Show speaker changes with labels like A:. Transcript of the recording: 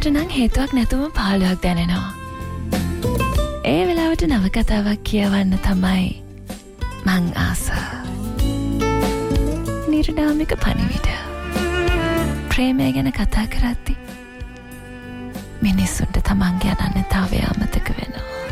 A: මට නම් හේතුවක් නැතුව පාළුවක් දැනෙනවා. ඒ වෙලාවට නවකතාවක් කියවන්න තමයි මං ආස. නිර්නාමික පණිවිඩ. ප්‍රේමය ගැන කතා කරද්දි මිනිස්සුන්ට තමන්ගේ අනන්‍යතාවය අමතක වෙනවා.